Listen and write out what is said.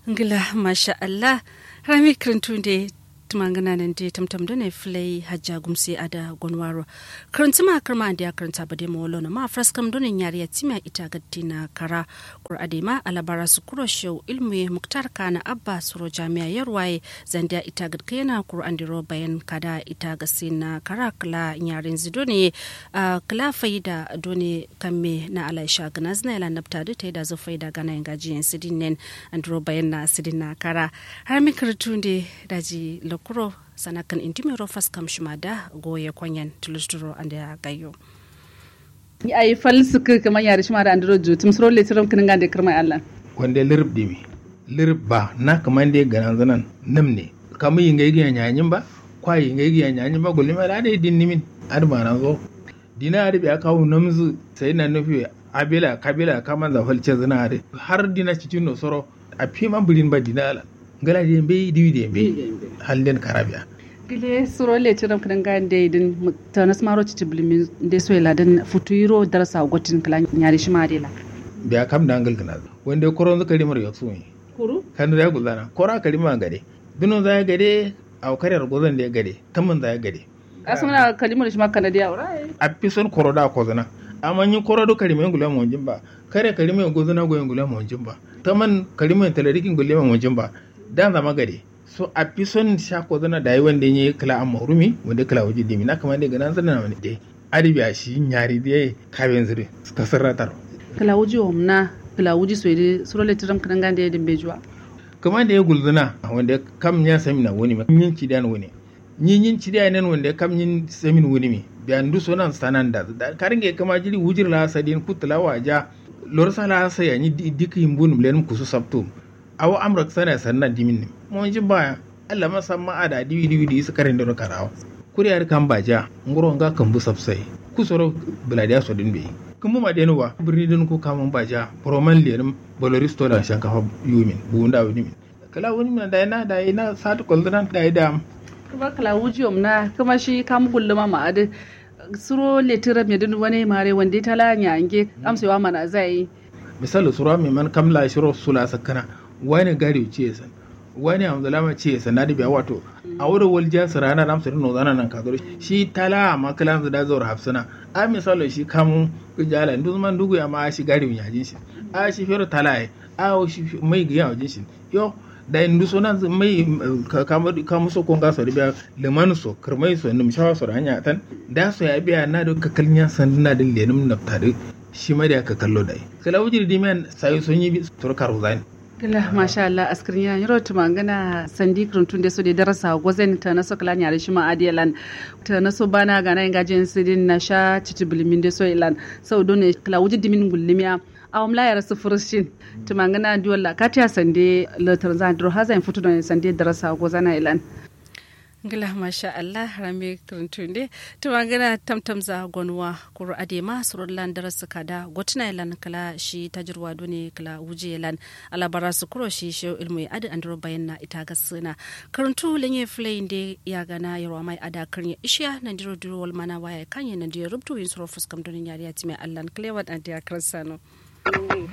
ngila masha Allah rami krintunde tumangana nan de tamtam da ne flay hajja gumsi ada gonwaro krantuma karma da karanta bade molo na ma fraskam donin yariya tima ita gaddina kara qur'ade ma alabara su kuro show ilmi muktar kana abba suro jami'a yarwaye zandia ita gadkena qur'an diro bayan kada ita gasina kara kala yarin zidone kala faida doni kamme na alaisha ganazna ila nabta da taida zo faida gana ngaji sidinen andro bayan na sidina kara har mi krintunde daji lokuro sanakan intimero faskam shimada goye kwanyan tulusturo ande gayo ni ay falsuka kaman yare shimada andro jutum sro letiram kin ngande kirmai Allah wande lirb dimi lirb ba na kaman de ganan zanan namne kamu yinga yiga nyanyin ba kwa yinga yiga nyanyin ba gulima da dai dinnimin adma na zo dina arbi aka hu namzu sai na nufi abila kabila kaman za falce zina har dina cikin no soro a fima bulin ba dina ala gala de be diwi be halden karabia gile suro le tiram kan gande din tanas maro tiblim de so ladan futuro darasa gotin kala nyari shimade la biya kam dangal kana wanda koron zakari mar yatsu ne kuru kan da gudana kora kalima gade duno za gade au karyar gozan da gade tamman za gade asuna kalimar shi makana da yaura a pison koroda kozana amma yin korodo kalima ngula mo jimba kare kalima gozana go ngula mo jimba tamman kalima talarikin gulle mo jimba dan zama gade so a fi son shako zana da yi wanda ya kala amma rumi wanda kala waje dimi na kamar da ganan zana wani dai arabiya shi nyari da kaben zure suka sarratar kala waje omna kala waje so da surole tiram kan gande ya dimbe juwa kamar da ya gulzuna wanda kam ya sami na wani yin ci dan wani yin ci dan nan wanda kam yin sami wani mi biyan du sonan sanan da karinge kama jiri wujir la sadin kutla waja lorsa la sayani dikin bunum len kusu sabtu awo amrak sana sannan dimin mon ji baya Allah ma san ma ada diwi su karin da karawa kuriyar kan baja ngoro nga kan bu sabsai ku soro buladiya so din be kuma ma denu ba birni din ko kaman baja proman lenim boloristo da shankafa yumin bunda wani kala wani na da ina satu koldan da ida kuma kala wujiyom na kuma shi kam gulluma ma ade suro letira me din wani mare wanda talanya ange amsewa mana zai misali suro me man kamla shiro sula sakana wani gari ce san wani amzalama ce san da biya wato a wurin waljiya su rana ramsar no zana nan kagaro shi tala amma kalan da zawar hafsana a misalo shi kamun kujala ndu man dugu ya ma shi gari mun yajin shi a shi fero tala a shi mai ga yajin shi yo da indu so nan mai kamu so kon ga so biya leman so kirmai so nim shawa so hanya tan da so ya biya na da kakalnya sanduna din lenum naftare shi ma da ka kallo dai kala wujir dimen sai son yi turkar zani kala masha Allah askrin ya yaro tumangana sandi kruntun de so de darasa gozen ta na so kala nyare shi ma adiyalan ta na so bana ga na ngajin sidin na sha titibilimin de so ilan sau done kala wujid dimin gullimiya awam la yara sufurshin tumangana diwalla katiya sande latar zan dro hazan futu don sande darasa gozana ilan ngila masha Allah rami krintunde tumangana tamtam za gonwa kuru adema surullan darasa kada gotna ilan kala shi tajirwa done kala wuje ilan alabara su kuro shi shi ilmu adi andro bayanna ita gasuna karuntu lenye flayinde ya gana yarwa mai ada karnya ishiya nan diro diro wal mana waya kanye nan diro rubtu yin suro fuskam don yari atime Allah klewat antiya kransano